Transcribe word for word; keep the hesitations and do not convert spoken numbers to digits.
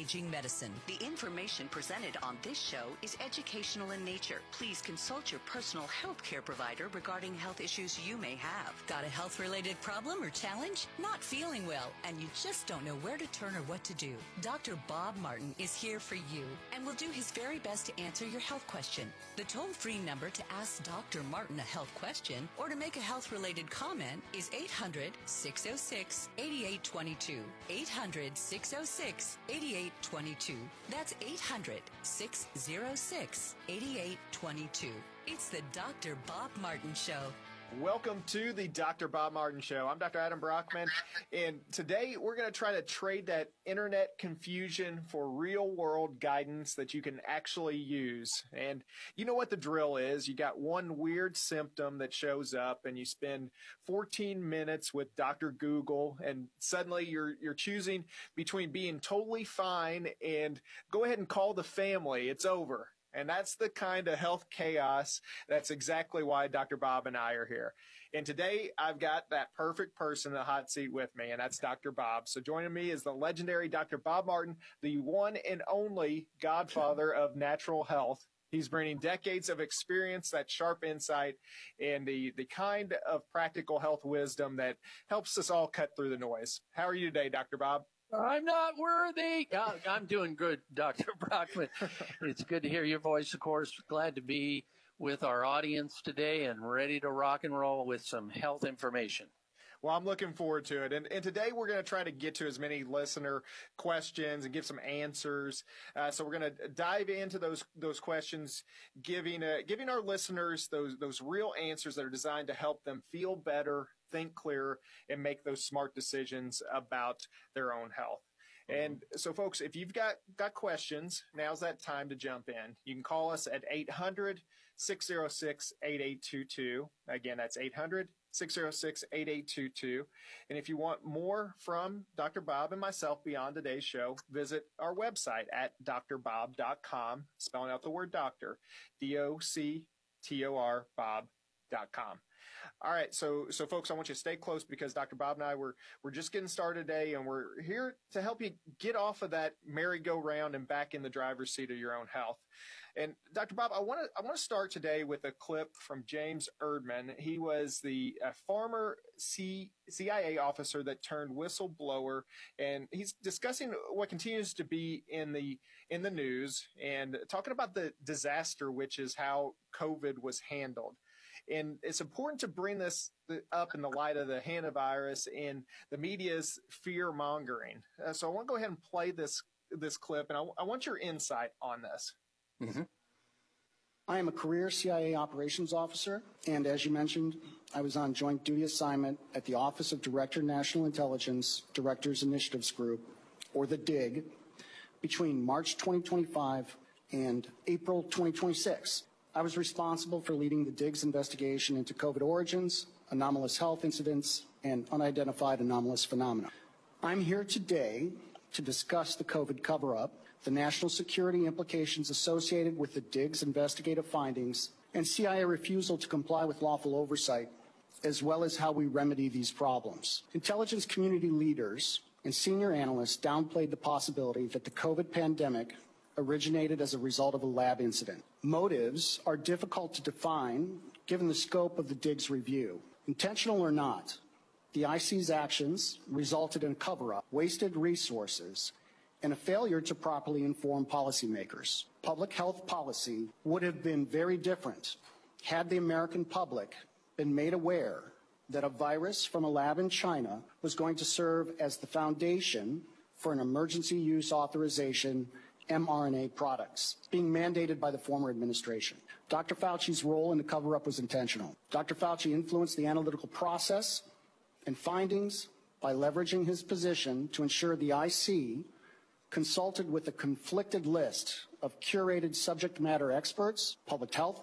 Aging Medicine. The information presented on this show is educational in nature. Please consult your personal health care provider regarding health issues you may have. Got a health-related problem or challenge? Not feeling well, and you just don't know where to turn or what to do? Doctor Bob Martin is here for you and will do his very best to answer your health question. The toll-free number to ask Doctor Martin a health question or to make a health-related comment is eight hundred, six oh six, eight eight two two. eight hundred, six oh six, eight eight two two. That's eight hundred, six oh six, eight eight two two. It's the Doctor Bob Martin Show. Welcome to the Doctor Bob Martin Show. I'm Doctor Adam Brockman, and today we're going to try to trade that internet confusion for real-world guidance that you can actually use. And you know what the drill is. You got one weird symptom that shows up, and you spend fourteen minutes with Doctor Google, and suddenly you're you're choosing between being totally fine and go ahead and call the family. It's over. And that's the kind of health chaos. That's exactly why Doctor Bob and I are here. And today I've got that perfect person in the hot seat with me, and that's Doctor Bob. So joining me is the legendary Doctor Bob Martin, the one and only godfather of natural health. He's bringing decades of experience, that sharp insight, and the, the kind of practical health wisdom that helps us all cut through the noise. How are you today, Doctor Bob? I'm not worthy. Uh, I'm doing good, Doctor Brockman. It's good to hear your voice, of course. Glad to be with our audience today and ready to rock and roll with some health information. Well, I'm looking forward to it. And, and today we're going to try to get to as many listener questions and give some answers. Uh, so we're going to dive into those those questions, giving uh, giving our listeners those those real answers that are designed to help them feel better, think clearer, and make those smart decisions about their own health. And so, folks, if you've got, got questions, now's that time to jump in. You can call us at eight hundred, six oh six, eight eight two two. Again, that's eight hundred, six oh six, eight eight two two. And if you want more from Doctor Bob and myself beyond today's show, visit our website at d r bob dot com, spelling out the word doctor, D O C T O R, bob dot com. All right, so so folks, I want you to stay close because Doctor Bob and I, we're, we're just getting started today, and we're here to help you get off of that merry-go-round and back in the driver's seat of your own health. And Doctor Bob, I want to I want to start today with a clip from James Erdman. He was the uh, former C, CIA officer that turned whistleblower, and he's discussing what continues to be in the in the news and talking about the disaster, which is how COVID was handled. And it's important to bring this up in the light of the hantavirus and the media's fear mongering. Uh, so I want to go ahead and play this this clip, and I, I want your insight on this. Mm-hmm. I am a career C I A operations officer, and as you mentioned, I was on joint duty assignment at the Office of Director National Intelligence Directors Initiatives Group, or the D I G, between March twenty twenty-five and April twenty twenty-six. I was responsible for leading the D I G's investigation into COVID origins, anomalous health incidents, and unidentified anomalous phenomena. I'm here today to discuss the COVID cover-up, the national security implications associated with the D I G's investigative findings, and C I A refusal to comply with lawful oversight, as well as how we remedy these problems. Intelligence community leaders and senior analysts downplayed the possibility that the COVID pandemic originated as a result of a lab incident. Motives are difficult to define given the scope of the D I G's review. Intentional or not, the I C's actions resulted in a cover-up, wasted resources, and a failure to properly inform policymakers. Public health policy would have been very different had the American public been made aware that a virus from a lab in China was going to serve as the foundation for an emergency use authorization mRNA products being mandated by the former administration. Doctor Fauci's role in the cover-up was intentional. Doctor Fauci influenced the analytical process and findings by leveraging his position to ensure the I C consulted with a conflicted list of curated subject matter experts, public health